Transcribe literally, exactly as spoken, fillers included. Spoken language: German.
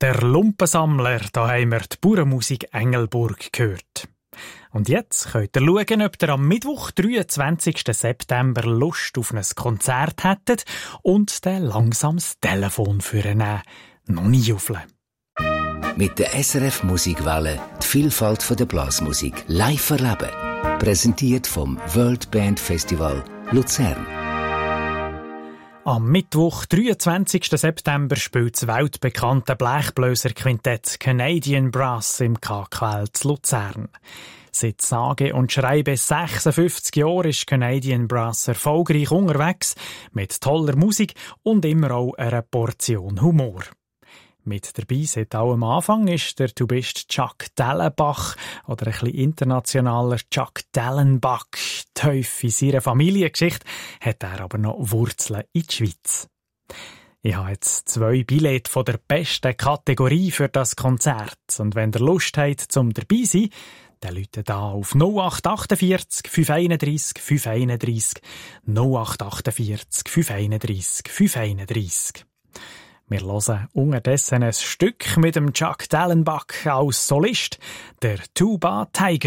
der Lumpensammler, da haben wir die Bauernmusik Engelburg gehört. Und jetzt könnt ihr schauen, ob ihr am Mittwoch, dreiundzwanzigsten September, Lust auf ein Konzert hättet und dann langsam das Telefon vornehmen. Noch nicht juffeln. Mit der S R F Musikwelle die Vielfalt der Blasmusik live erleben. Präsentiert vom World Band Festival Luzern. Am Mittwoch, dreiundzwanzigsten September, spielt das weltbekannte Blechbläserquintett Canadian Brass im K K L zu Luzern. Seit sage und schreibe sechsundfünfzig Jahren ist Canadian Brass erfolgreich unterwegs, mit toller Musik und immer auch einer Portion Humor. Mit dabei seit allem Anfang ist der Tubist Chuck Dellenbach oder ein bisschen internationaler Chuck Dellenbach. Tief in seiner Familiengeschichte hat er aber noch Wurzeln in die Schweiz. Ich habe jetzt zwei Billette von der besten Kategorie für das Konzert. Und wenn ihr Lust habt, zum dabei zu sein, dann ruft da auf null acht achtundvierzig fünf einunddreissig fünf einunddreissig null acht achtundvierzig fünf einunddreissig fünf einunddreissig. Wir hören unterdessen ein Stück mit dem Chuck Dellenbach als Solist, der Tuba Tiger.